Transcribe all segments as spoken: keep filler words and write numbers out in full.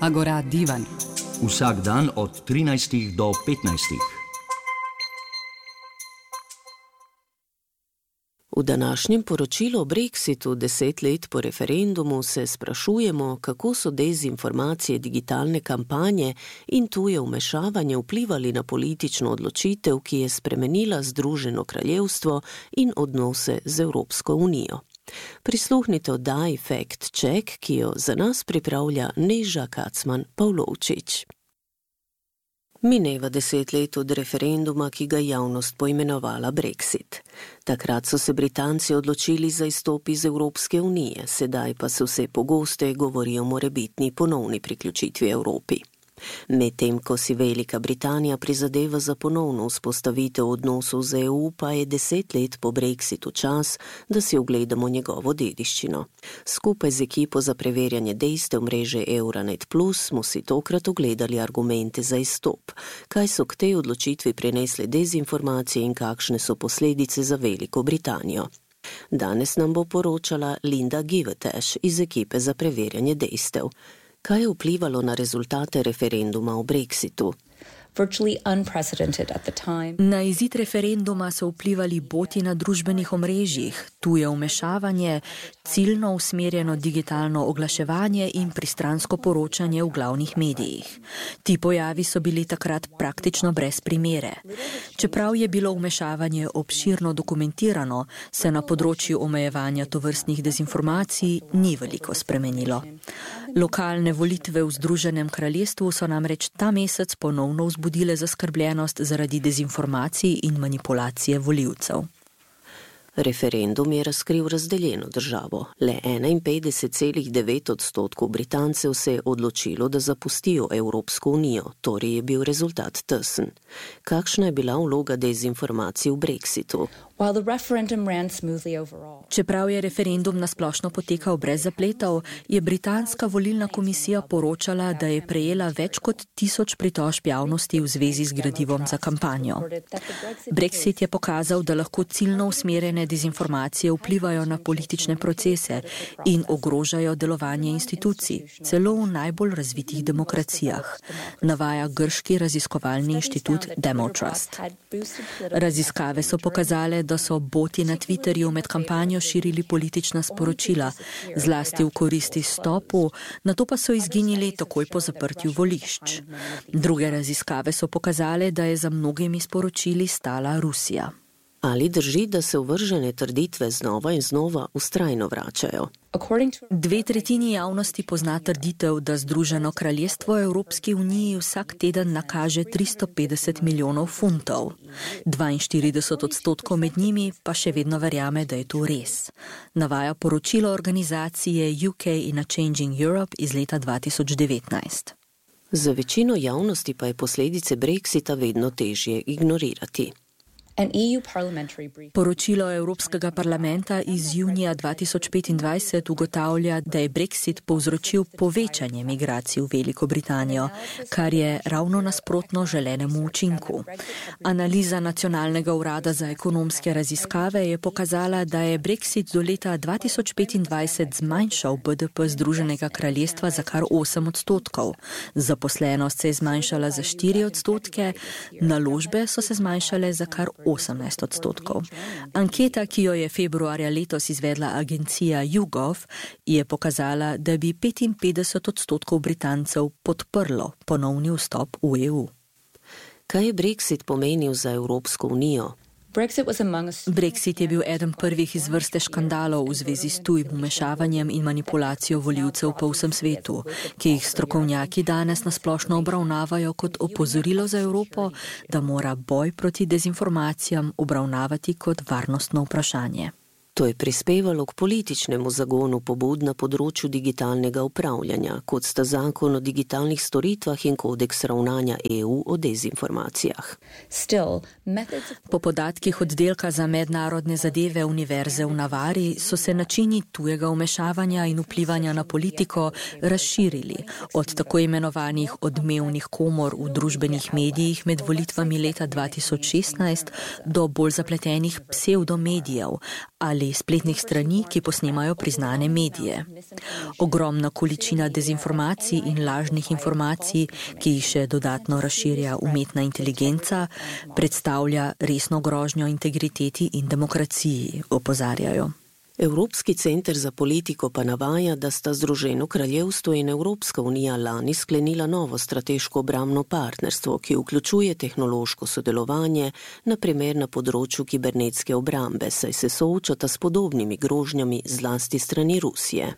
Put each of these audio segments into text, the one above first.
Agora Divan. Vsak dan od trinajstih do petnajstih. V današnjem poročilu o Brexitu deset let po referendumu se sprašujemo, kako so dezinformacije, digitalne kampanje in tuje vmešavanje vplivali na politično odločitev, ki je spremenila Združeno kraljevstvo in odnose z Evropsko unijo. Prisluhnite oddaji Fact Check, ki jo za nas pripravlja Neža Kacman-Pavlovčič. Mineva deset let od referenduma, ki ga javnost poimenovala Brexit. Takrat so se Britanci odločili za izstop iz Evropske unije, sedaj pa se vse pogosteje govori o morebitni ponovni priključitvi Evropi. Medtem ko si Velika Britanija prizadeva za ponovno vzpostavitev odnosov z E U, pa je deset let po Brexitu čas, da si ogledamo njegovo dediščino. Skupaj z ekipo za preverjanje dejstev mreže Euranet Plus smo si tokrat ogledali argumente za izstop, kaj so k tej odločitvi prinesle dezinformacije in kakšne so posledice za Veliko Britanijo. Danes nam bo poročala Linda Givetash iz ekipe za preverjanje dejstev. Kaj je vplivalo na rezultate referenduma o Brexitu? Na izid referenduma so vplivali boti na družbenih omrežjih, tuje vmešavanje, ciljno usmerjeno digitalno oglaševanje in pristransko poročanje v glavnih medijih. Ti pojavi so bili takrat praktično brez primere. Čeprav je bilo vmešavanje obširno dokumentirano, se na področju omejevanja tovrstnih dezinformacij ni veliko spremenilo. Lokalne volitve v Združenem kraljestvu so namreč ta mesec ponovno vzbudile zaskrbljenost zaradi dezinformacij in manipulacije volivcev. Referendum je razkril razdeljeno državo. Le enainpetdeset celih devet odstotkov Britancev se je odločilo, da zapustijo Evropsko unijo, torej je bil rezultat tesen. Kakšna je bila vloga dezinformacij v Brexitu? Čeprav je referendum nasplošno potekal brez zapletov, je britanska volilna komisija poročala, da je prejela več kot tisoč pritožb javnosti v zvezi z gradivom za kampanjo. Brexit je pokazal, da lahko ciljno usmerjene dezinformacije vplivajo na politične procese in ogrožajo delovanje institucij, celo v najbolj razvitih demokracijah, navaja grški raziskovalni inštitut Demotrust. Raziskave so pokazale, da so boti na Twitterju med kampanjo širili politična sporočila, zlasti v koristi izstopu, nato pa so izginili takoj po zaprtju volišč. Druge raziskave so pokazale, da je za mnogimi sporočili stala Rusija. Ali drži, da se uvržene trditve znova in znova vztrajno vračajo? Dve tretjini javnosti pozna trditev, da Združeno kraljestvo Evropski uniji vsak teden nakaže tristo petdeset milijonov funtov. dvainštirideset odstotkov med njimi pa še vedno verjame, da je to res. Navaja poročilo organizacije U K in a Changing Europe iz leta dva tisoč devetnajst. Za večino javnosti pa je posledice Brexita vedno težje ignorirati. Poročilo Evropskega parlamenta iz junija dva tisoč petindvajset ugotavlja, da je Brexit povzročil povečanje migracij v Veliko Britanijo, kar je ravno nasprotno želenemu učinku. Analiza Nacionalnega urada za ekonomske raziskave je pokazala, da je Brexit do leta dva tisoč petindvajset zmanjšal B D P Združenega kraljestva za kar osem odstotkov. Zaposlenost se je zmanjšala za štiri odstotke, naložbe so se zmanjšale za kar osemnajst odstotkov. Anketa, ki jo je februarja letos izvedla agencija YouGov, je pokazala, da bi petinpetdeset odstotkov Britancev podprlo ponovni vstop v E U. Kaj je Brexit pomenil za Evropsko unijo? Brexit je bil eden prvih iz vrste škandalov v zvezi s tujim vmešavanjem in manipulacijo volivcev po vsem svetu, ki jih strokovnjaki danes nasplošno obravnavajo kot opozorilo za Evropo, da mora boj proti dezinformacijam obravnavati kot varnostno vprašanje. To je prispevalo k političnemu zagonu pobud na področju digitalnega upravljanja, kot sta zakon o digitalnih storitvah in kodeks ravnanja E U o dezinformacijah. Po podatkih oddelka za mednarodne zadeve Univerze v Navari so se načini tujega vmešavanja in vplivanja na politiko razširili, od tako imenovanih odmevnih komor v družbenih medijih med volitvami leta dva tisoč šestnajst do bolj zapletenih psevdomedijev ali spletnih strani, ki posnemajo priznane medije. Ogromna količina dezinformacij in lažnih informacij, ki jih še dodatno razširja umetna inteligenca, predstavlja resno grožnjo integriteti in demokraciji, opozarjajo. Evropski center za politiko pa navaja, da sta Združeno kraljevstvo in Evropska unija lani sklenila novo strateško obrambno partnerstvo, ki vključuje tehnološko sodelovanje, na primer na področju kibernetske obrambe, saj se soočata s podobnimi grožnjami zlasti strani Rusije.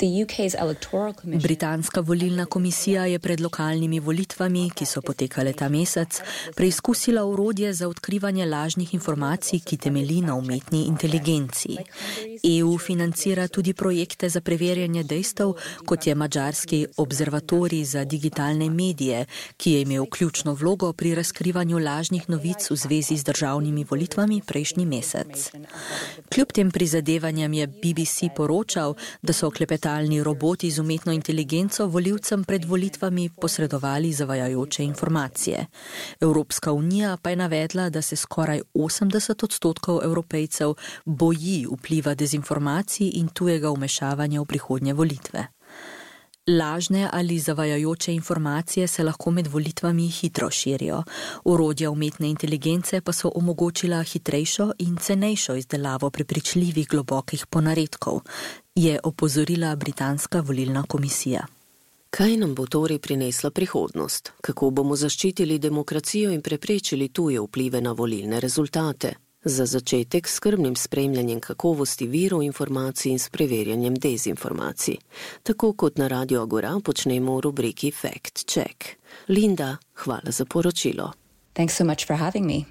Britanska volilna komisija je pred lokalnimi volitvami, ki so potekale ta mesec, preizkusila orodje za odkrivanje lažnih informacij, ki temelji na umetni inteligenciji. E U financira tudi projekte za preverjanje dejstev, kot je madžarski observatorij za digitalne medije, ki je imel ključno vlogo pri razkrivanju lažnih novic v zvezi z državnimi volitvami prejšnji mesec. Kljub tem prizadevanjem je B B C poročal, da so klepetalni roboti z umetno inteligenco volivcem pred volitvami posredovali zavajajoče informacije. Evropska unija pa je navedla, da se skoraj osemdeset odstotkov Evropejcev boji vpliva dezinformacij in tujega vmešavanja v prihodnje volitve. Lažne ali zavajajoče informacije se lahko med volitvami hitro širijo. Orodja umetne inteligence pa so omogočila hitrejšo in cenejšo izdelavo prepričljivih globokih ponaredkov, je opozorila britanska volilna komisija. Kaj nam bo torej prinesla prihodnost? Kako bomo zaščitili demokracijo in preprečili tuje vplive na volilne rezultate? Za začetek skrbnim spremljanjem kakovosti virov informacij in s preverjanjem dezinformacij. Tako kot na Radio Agora počnemo v rubriki Fact Check. Linda, hvala za poročilo. Thanks so much for having me.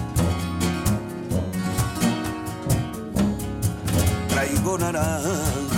Traigo naranja.